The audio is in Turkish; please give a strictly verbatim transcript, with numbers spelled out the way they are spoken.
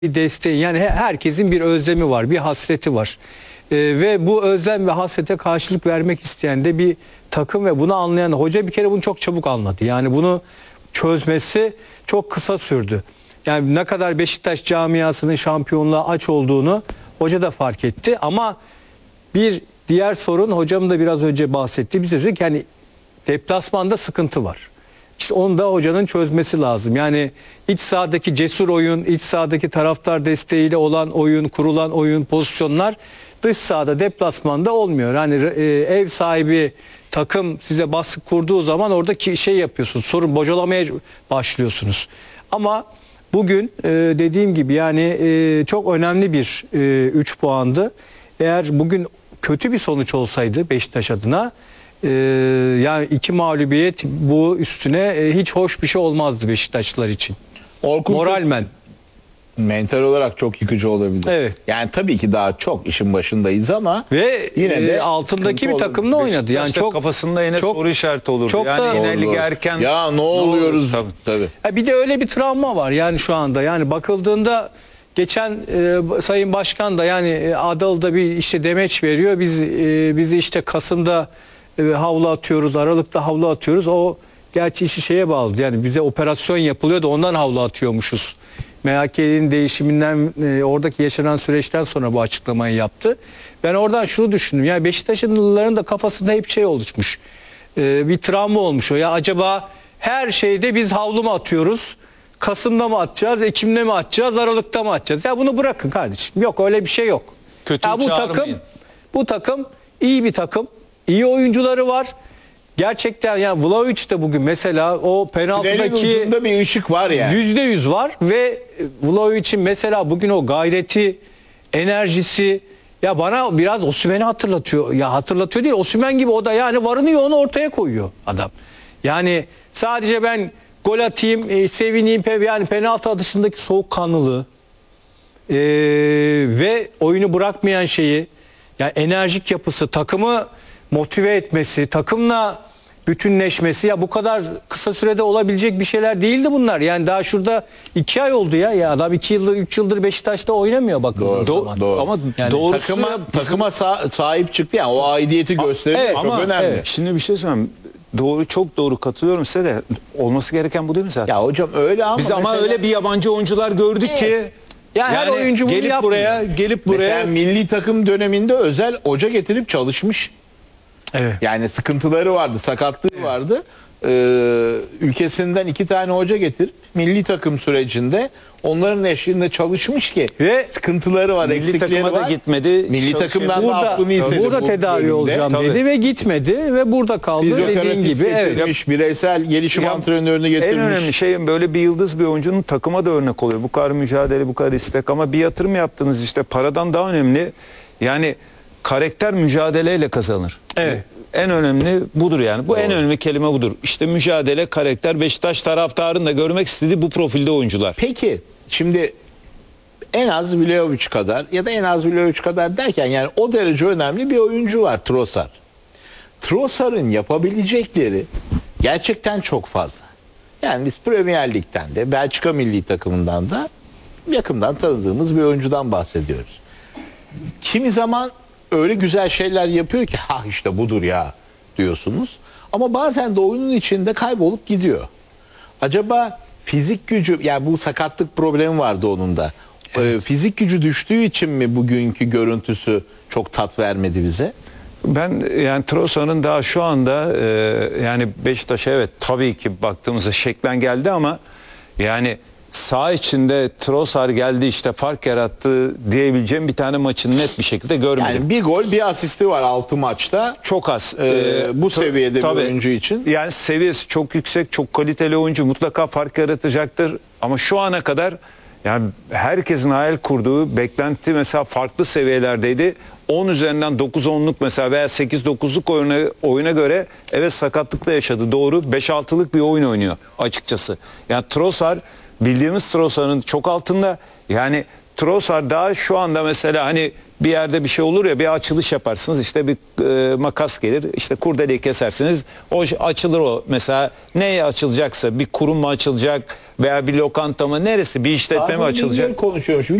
bir desteği, yani herkesin bir özlemi var, bir hasreti var. Ee, ve bu özlem ve hasrete karşılık vermek isteyen de bir takım ve bunu anlayan hoca bir kere bunu çok çabuk anladı. Yani bunu çözmesi çok kısa sürdü. Yani ne kadar Beşiktaş camiasının şampiyonluğa aç olduğunu hoca da fark etti. Ama bir diğer sorun, hocam da biraz önce bahsetti. Biz dedik yani deplasmanda sıkıntı var. İşte onu da hocanın çözmesi lazım. Yani iç sahadaki cesur oyun, iç sahadaki taraftar desteğiyle olan oyun, kurulan oyun, pozisyonlar dış sahada, deplasmanda olmuyor. Yani e, ev sahibi takım size baskı kurduğu zaman oradaki şey yapıyorsunuz. Sorun bocalamaya başlıyorsunuz. Ama bugün e, dediğim gibi yani e, çok önemli bir üç puandı. Eğer bugün kötü bir sonuç olsaydı Beşiktaş adına, Ee, yani iki mağlubiyet bu üstüne e, hiç hoş bir şey olmazdı Beşiktaşlılar için. Orkun Moralmen. Mental olarak çok yıkıcı olabilir. Evet. Yani tabii ki daha çok işin başındayız ama ve yine de e, altındaki bir takımla oynadı. Yani çok kafasında yine çok, soru işareti olurdu. çok yani da yine lige erken ya ne oluyoruz tabii. tabii. Ha, bir de öyle bir travma var yani şu anda. Yani bakıldığında geçen e, Sayın Başkan da yani e, Adalı'da bir işte demeç veriyor. Biz e, bizi işte Kasım'da e, havlu atıyoruz, Aralık'ta havlu atıyoruz. O gerçi işi şeye bağlı. Yani bize operasyon yapılıyor da ondan havlu atıyormuşuz. M H K'nin değişiminden, e, oradaki yaşanan süreçten sonra bu açıklamayı yaptı. Ben oradan şunu düşündüm. Yani Beşiktaşlıların da kafasında hep şey oluşmuş. E, bir travma olmuş o. Ya acaba her şeyde biz havlu mu atıyoruz? Kasım'da mı atacağız, Ekim'de mi atacağız, Aralık'ta mı atacağız? Ya bunu bırakın kardeşim. Yok öyle bir şey yok. Kötü ya bu çağırmayın. takım bu takım iyi bir takım. İyi oyuncuları var. Gerçekten yani Vlahovic de bugün mesela o penaltıdaki ucunda bir ışık var yani. yüzde yüz var ve Vlahovic'in mesela bugün o gayreti, enerjisi ya bana biraz Osimhen'i hatırlatıyor. Ya hatırlatıyor değil, Osimhen gibi o da yani varını yoğunu ortaya koyuyor adam. Yani sadece ben gol atayım, e, sevineyim, yani penaltı atışındaki soğukkanlılığı e, ve oyunu bırakmayan şeyi, yani enerjik yapısı, takımı motive etmesi, takımla bütünleşmesi, ya bu kadar kısa sürede olabilecek bir şeyler değildi bunlar. Yani daha şurada iki ay oldu ya. Ya adam iki yıldır, üç yıldır Beşiktaş'ta oynamıyor bakın. Doğru, Do doğru. Ama yani doğrusu Takıma, bizim- takıma sa- sahip çıktı yani o aidiyeti gösteriyor. evet, çok ama önemli. evet. Şimdi bir şey söyleyeyim. Doğru, çok doğru katılıyorum size de olması gereken bu değil mi zaten? Ya hocam öyle ama Biz ama mesela- öyle bir yabancı oyuncular gördük ki Evet. Ya her oyuncu bunu gelip yapmıyor. buraya gelip buraya Mesela milli takım döneminde özel hoca getirip çalışmış. Evet. Yani sıkıntıları vardı, sakatlığı vardı. Ee, ülkesinden iki tane hoca getirip milli takım sürecinde onların eşliğinde çalışmış ki Ve sıkıntıları var, milli eksikleri takıma da var. gitmedi. Milli Çalışıyor. takımdan da Burada, affını istedi. burada bu tedavi bölümde. olacağım Tabii. dedi ve gitmedi ve burada kaldı dediğin Fizyoterapist gibi. Evet. getirmiş, bireysel gelişim Ya, antrenörünü en getirmiş. önemli şey böyle bir yıldız bir oyuncunun takıma da örnek oluyor. Bu kadar mücadele, bu kadar istek ama bir yatırım yaptınız işte paradan daha önemli. Yani karakter mücadeleyle kazanır. Evet. En önemli budur yani. Bu en önemli kelime budur. İşte mücadele, karakter. Beşiktaş taraftarın da görmek istediği bu profilde oyuncular. Peki şimdi en az Vlahovic kadar ya da en az Vlahovic kadar derken yani o derece önemli bir oyuncu var Trossard. Trossard'ın yapabilecekleri gerçekten çok fazla. Yani biz Premier Lig'den de Belçika milli takımından da yakından tanıdığımız bir oyuncudan bahsediyoruz. Kimi zaman öyle güzel şeyler yapıyor ki ha işte budur ya diyorsunuz. Ama bazen de oyunun içinde kaybolup gidiyor. Acaba fizik gücü, yani bu sakatlık problemi vardı onun da. Ee, fizik gücü düştüğü için mi bugünkü görüntüsü çok tat vermedi bize? Ben yani Trossard'ın daha şu anda e, yani Beşiktaş'a evet tabii ki baktığımızda şeklen geldi ama yani saha içinde Trossard geldi işte fark yarattı diyebileceğim bir tane maçını net bir şekilde görmedim. Yani bir gol bir asisti var altı maçta. Çok az. Ee, Ee, bu ta- seviyede tabii. bir oyuncu için. Yani seviyesi çok yüksek, çok kaliteli oyuncu. Mutlaka fark yaratacaktır. Ama şu ana kadar yani herkesin hayal kurduğu beklenti mesela farklı seviyelerdeydi. on üzerinden dokuz onluk mesela veya sekiz dokuzluk oyuna, oyuna göre evet sakatlıkla yaşadı. Doğru. beş altılık bir oyun oynuyor açıkçası. Yani Trossard bildiğimiz Trossard'ın çok altında. Yani Trossard daha şu anda mesela hani bir yerde bir şey olur ya, bir açılış yaparsınız, işte bir e, makas gelir, işte kurdeleyi kesersiniz, o açılır o mesela, neye açılacaksa, bir kurum mu açılacak veya bir lokanta mı, neresi, bir işletme mi Tahmin açılacak? bilgileri konuşuyormuş.